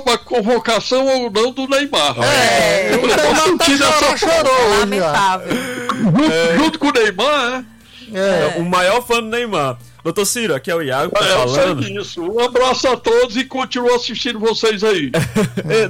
sobre a convocação ou não do Neymar. O Neymar chorou. Lamentável. Junto com o Neymar, O maior fã do Neymar. Doutor Ciro, aqui é o Iago, tá eu falando. sei disso. Um abraço a todos e continuo assistindo vocês aí.